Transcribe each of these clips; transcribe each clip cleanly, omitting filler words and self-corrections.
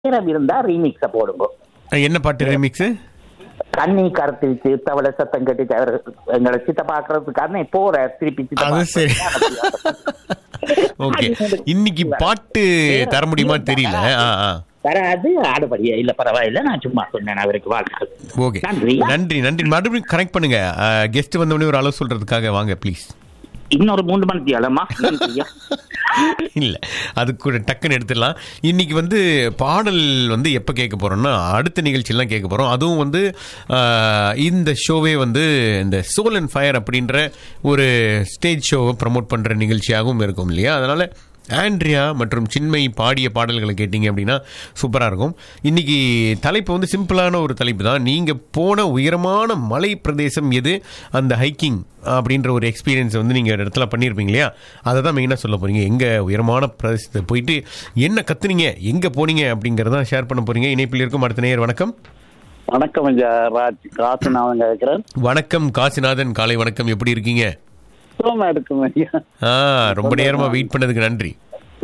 நேரம் இருந்தா ரீமிக்ஸ போடுங்க. என்ன பாட்டு ரீமிக்ஸ்? கண்ணி கருத்துச்சு தவளை சத்தம் கட்டிச்சு அவர் எங்களை சித்த பாக்குறதுக்காக போற திருப்பி ஓகே. இன்னைக்கு பாட்டு தர முடியுமா தெரியல. வராது ஆடுபடியா இல்ல, பரவாயில்ல, நான் சும்மா சொன்னேன். அவருக்கு வாழ்த்துக்கள். ஓகே, நன்றி நன்றி. மறுபடியும் கனெக்ட் பண்ணுங்க. கெஸ்ட் வந்தவொடனே ஒரு அளவு சொல்றதுக்காக வாங்க ப்ளீஸ். இன்னொரு 3 மணிக்கு அளமா இல்ல, அது கூட டக்குன்னு எடுத்துடலாம். இன்னைக்கு பாடல் எப்போ கேட்க போறோம்னா அடுத்த நிகழ்ச்சியெல்லாம் கேட்க போறோம். அதுவும் இந்த ஷோவே இந்த சோல் அண்ட் ஃபயர் அப்படின்ற ஒரு ஸ்டேஜ் ஷோவை ப்ரமோட் பண்ற நிகழ்ச்சியாகவும் இருக்கும் இல்லையா? அதனால ஆண்ட்ரியா மற்றும் சின்மை பாடிய பாடல்களை கேட்டிங்க அப்படின்னா சூப்பராக இருக்கும். இன்றைக்கி தலைப்பு சிம்பிளான ஒரு தலைப்பு தான். நீங்கள் போன உயரமான மலை பிரதேசம் எது, அந்த ஹைக்கிங் அப்படின்ற ஒரு எக்ஸ்பீரியன்ஸ் நீங்கள் ஒரு இடத்துல பண்ணியிருப்பீங்க இல்லையா? அதை தான் மெயினாக சொல்ல போகிறீங்க. எங்கே உயரமான பிரதேசத்தை போயிட்டு என்ன கற்றுனீங்க, எங்கே போனீங்க அப்படிங்கிறதான் ஷேர் பண்ண போகிறீங்க. இணைப்பில் இருக்கும் அடுத்த நேயர். வணக்கம். வணக்கம் காசிநாதன் கேட்கிறேன். வணக்கம் காசிநாதன், காலை வணக்கம். எப்படி இருக்கீங்க? ரொம்ப நேரமா வெயிட் பண்ணதுக்கு நன்றி.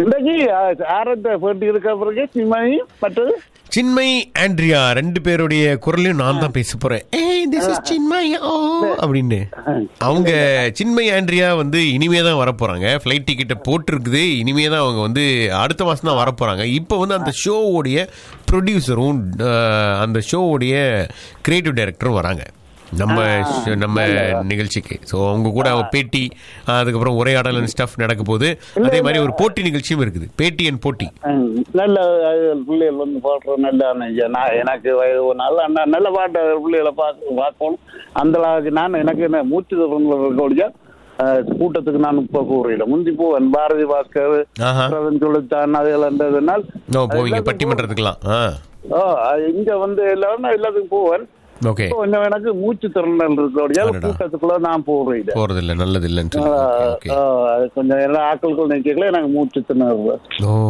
சின்மை ஆண்ட்ரியா 2 பேருடைய குரலையும் நான் தான் பேச போறேன். அப்படின்னு அவங்க சின்மை ஆண்ட்ரியா இனிமே தான் வரப்போறாங்க. ஃபிளைட் டிக்கெட்டை போட்டிருக்குது. இனிமே தான் அவங்க அடுத்த மாசம் தான் வரப்போறாங்க. இப்போ அந்த ஷோவுடைய ப்ரொடியூசரும் அந்த ஷோவுடைய கிரியேட்டிவ் டைரக்டரும் வராங்க நம்ம நிகழ்ச்சிக்கு. ஸோ அவங்க கூட பேட்டி, அதுக்கப்புறம் உரையாடல் ஸ்டஃப் நடக்க போகுது. அதே மாதிரி ஒரு போட்டி நிகழ்ச்சியும் இருக்குது, பேட்டி அண்ட் போட்டி. நல்ல பிள்ளைகள் பாடுற நல்ல எனக்கு நல்ல பாட்டு பிள்ளைகளை பார்க்கணும். அந்த நான் எனக்கு என்ன மூச்சு இருக்கக்கூடிய கூட்டத்துக்கு நான் இப்ப கூறியில முந்தி போவேன். பாரதி பாஸ்கர் சொல்லித்தான் அதுனால் போவீங்க பட்டிமன்றத்துக்குலாம். இங்க எல்லாத்துக்கும் போவேன். எனக்கு மூச்சு திறனல் இருக்கக்கூடிய கூட்டத்துக்குள்ள நான் போறது இல்ல. நல்லது இல்ல கொஞ்சம் எல்லா ஆட்களுக்குள் நினைக்கல எனக்கு மூச்சு திறனல்.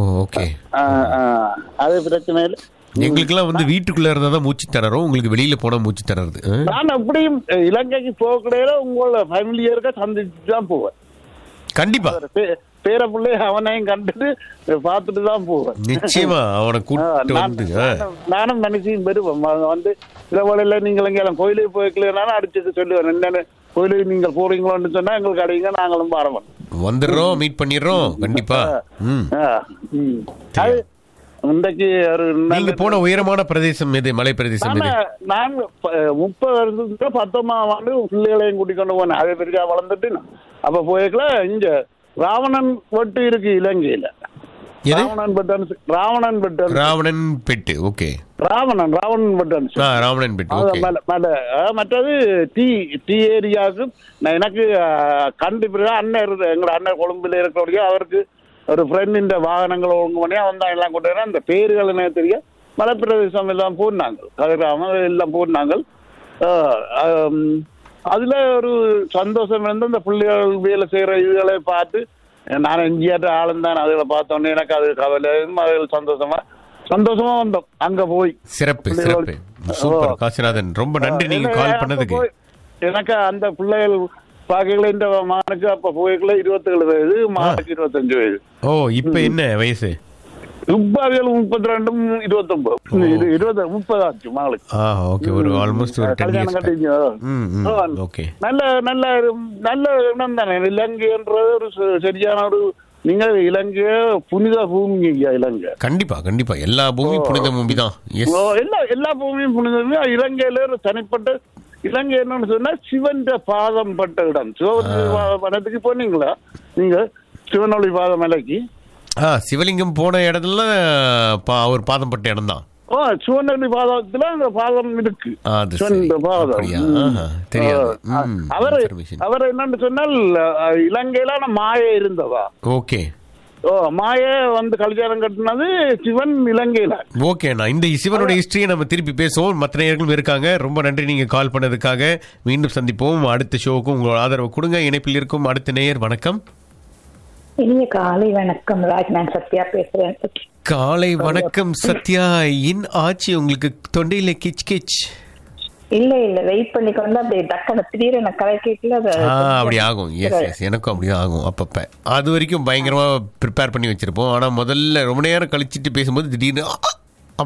அது பிரச்சனை இல்லை. எங்களுக்கு எல்லாம் வீட்டுக்குள்ள இருந்தாதான் மூச்சு திணறும். உங்களுக்கு வெளியில போனா மூச்சு திணறுது. நான் அப்படியும் இலங்கைக்கு போக கிடையாது, உங்களோட ஃபேமிலியருக்க சந்திச்சு தான் போவேன். கண்டிப்பா பேர பிள்ளை அவனையும் கண்டுட்டு பார்த்துட்டு தான் போவேன். நிச்சயமா அவனை கூப்பிட்டு நானும் மனுஷியும் பெறுவேன். சில வேளையில நீங்கள் எங்கேயும் கோயிலுக்கு போய்க்கலனாலும் அடிச்சுட்டு சொல்லுவேன். என்னன்னு கோயிலுக்கு நீங்கள் போறீங்களோன்னு சொன்னா எங்களுக்கு அடிங்க, நாங்களும் வரவோம், வந்துடுறோம், மீட் பண்ணிடுறோம். கண்டிப்பா. இன்றைக்கு நீங்க போன உயரமான பிரதேசம் எது, மலை பிரதேசம் எது? நான் 30 வருஷத்துக்கு 19ஆம் ஆண்டு பிள்ளைகளையும் கூட்டிக் கொண்டு போனேன். அதே பெருசா வளர்ந்துட்டு அப்ப போய்க்கல இங்க ராவணன் வெட்டு இருக்கு இலங்கையில. Ravanan bed. Okay. Ravanan bed. மற்றது டீ ஏரியாவுக்கு எனக்கு கண்டிப்பா எங்களோட அண்ணன் கொழும்புல இருக்கக்கூடிய அவருக்கு ஒரு ஃப்ரெண்ட் வாகனங்கள் ஒழுங்கு பண்ணி அவன் தான் எல்லாம் கொண்டு வரேன். அந்த பேர்கள் என்ன தெரிய மலைப்பிரதேசம் எல்லாம் போனாங்க, கதிராம எல்லாம் போனாங்க. அதுல ஒரு சந்தோஷம் இருந்து அந்த பிள்ளைகள் வேலை செய்யற இதுகளை பார்த்து நான் எஞ்சியாட்ட ஆளுந்தான் அதுகளை பார்த்தோன்னே எனக்கு அது கவலை சந்தோஷமா வந்தோம் அங்க போய். சிறப்பு. சூப்பர் காசிநாதன், ரொம்ப நன்றி நீங்க கால் பண்ணதுக்கு. எனக்கு அந்த பிள்ளைகள் பாக்கல இந்த மகனுக்கு அப்ப போய்க்குள்ள 27 வயது, மகனுக்கு 25 வயது. ஓ, இப்ப என்ன வயசு? 32, 29, 30 ஆச்சு மகளுக்கு. ஓகே, ஒரு ஆல்மோஸ்ட் ஒரு 10 இயர்ஸ். ஓகே. நல்ல இடம் தானே இலங்கைன்றது. ஒரு சரியான ஒரு நீங்க இலங்கை புனித பூமி. இலங்கை கண்டிப்பா எல்லா பூமியும் புனித பூமி தான். எல்லா பூமியும் புனித பூமி. இலங்கையில ஒரு தனிப்பட்ட இலங்கை என்னன்னு சொன்னா சிவன் பாதம் பட்ட இடம். சிவபடத்துக்கு போனீங்களா நீங்க? சிவனொளி பாதம் மலைக்கு சிவலிங்கம் போன இடத்துல ஒரு பாதம் பட்ட இடம் தான். சிவனொளி பாதத்துல அந்த பாதம் இருக்கு. அவர் என்னன்னு சொன்னால் இலங்கையில மாய இருந்தவா. ஓகே. மாய கல்யாணம் கட்டினது சிவன் இலங்கையில. ஓகே, இந்த சிவனுடைய ஹிஸ்டரியை நம்ம திருப்பி பேசுவோம். மற்ற நேயர்களும் இருக்காங்க. ரொம்ப நன்றி நீங்க கால் பண்ணதுக்காக. மீண்டும் சந்திப்போம். அடுத்த ஷோவுக்கும் உங்களோட ஆதரவு கொடுங்க. இணைப்பில் இருக்கும் அடுத்த நேயர். வணக்கம். இனிய காலை வணக்கம் ராஜ், நான் சத்யா பேசுறேன். காலை வணக்கம் சத்யா. ஆச்சு உங்களுக்கு தொண்டையில கிச்? இல்ல வெயிட் பண்ணி கொண்டு அப்படியே டக்குனு திடீர்னு கதை கேட்கல. அப்படி ஆகும். எஸ், எனக்கும் அப்படிதான் ஆகும் அப்பப்ப. அது வரைக்கும் பயங்கரமா ப்ரிப்பேர் பண்ணி வச்சிருப்போம். ஆனா முதல்ல ரொம்ப நேரம் கழிச்சிட்டு பேசும்போது திடீர்னு